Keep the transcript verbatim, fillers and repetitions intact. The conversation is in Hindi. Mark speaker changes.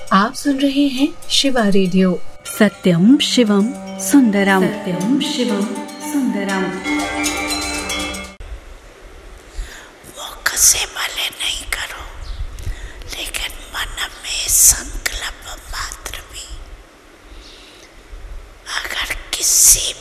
Speaker 1: आप सुन रहे हैं शिवा रेडियो।
Speaker 2: सत्यम शिवम सुंदरम, सत्यम शिवम सुंदरम।
Speaker 3: मुख से भले नहीं करो, लेकिन मन में संकल्प मात्र भी। अगर किसी